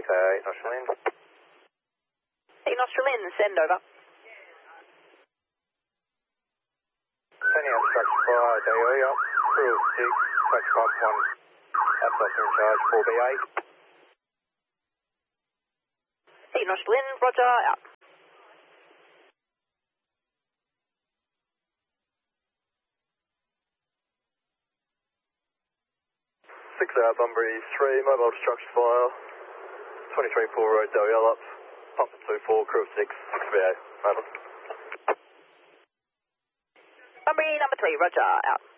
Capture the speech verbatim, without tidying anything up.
eight Nostril in. eight Nostril in, send over. Sending out structure fire, D O E up. Crew six, touch box one. That's officer in charge, four B eight. eight Nostril in, roger, out. six out, Bunbury three, mobile structure fire. twenty-three four road, D O E up. Pump two four, crew six, six B eight. Over. Bunbury number three, roger, out.